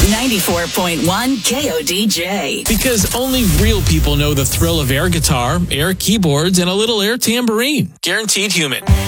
94.1 KODJ. Because only real people know the thrill of air guitar, air keyboards, and a little air tambourine. Guaranteed Human.